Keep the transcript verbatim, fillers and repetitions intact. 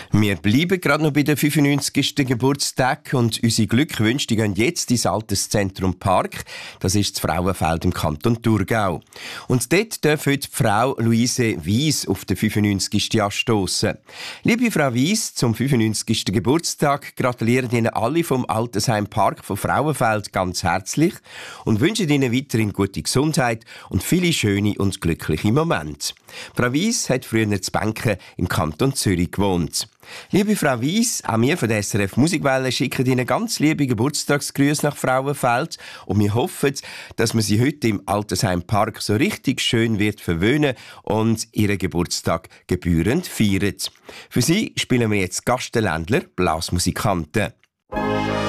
Wir bleiben gerade noch bei der fünfundneunzigsten Geburtstag und unsere Glückwünsche gehen jetzt ins Alterszentrum Park. Das ist das Frauenfeld im Kanton Thurgau. Und dort darf heute Frau Luise Weiss auf den fünfundneunzigsten anstossen. Liebe Frau Weiss, zum fünfundneunzigsten Geburtstag gratulieren Ihnen alle vom Altersheim Park von Frauenfeld ganz herzlich und wünschen Ihnen weiterhin gute Gesundheit und viele schöne und glückliche Momente. Frau Weiss hat früher in Benken im Kanton Zürich gewohnt. Liebe Frau Weiss, auch wir von der S R F Musikwelle schicken Ihnen ganz liebe Geburtstagsgrüße nach Frauenfeld und wir hoffen, dass man Sie heute im Altersheim Park so richtig schön wird verwöhnen und Ihren Geburtstag gebührend feiern. Für Sie spielen wir jetzt Gastenländler Blasmusikanten.